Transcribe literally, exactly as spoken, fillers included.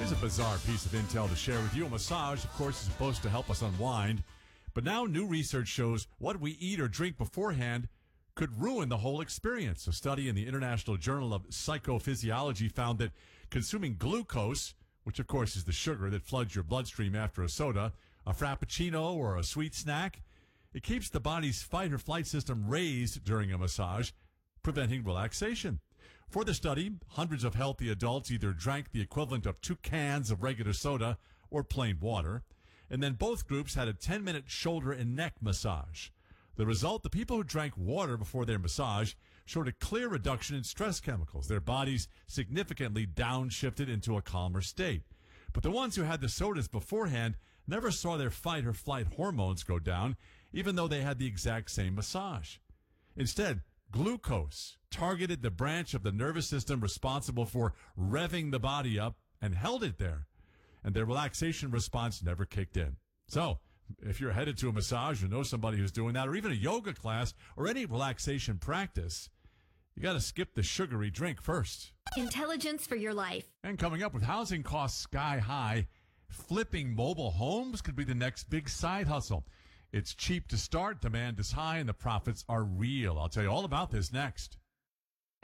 Here's a bizarre piece of intel to share with you. A massage, of course, is supposed to help us unwind. But now new research shows what we eat or drink beforehand could ruin the whole experience. A study in the International Journal of Psychophysiology found that consuming glucose, which of course is the sugar that floods your bloodstream after a soda, a frappuccino, or a sweet snack, it keeps the body's fight or flight system raised during a massage, preventing relaxation. For the study, hundreds of healthy adults either drank the equivalent of two cans of regular soda or plain water, and then both groups had a ten-minute shoulder and neck massage. The result, the people who drank water before their massage showed a clear reduction in stress chemicals. Their bodies significantly downshifted into a calmer state. But the ones who had the sodas beforehand never saw their fight or flight hormones go down, even though they had the exact same massage. Instead, glucose targeted the branch of the nervous system responsible for revving the body up and held it there. And their relaxation response never kicked in. So, if you're headed to a massage or know somebody who's doing that, or even a yoga class or any relaxation practice, you got to skip the sugary drink first. Intelligence for your life. And coming up, with housing costs sky high, flipping mobile homes could be the next big side hustle. It's cheap to start, demand is high, and the profits are real. I'll tell you all about this next.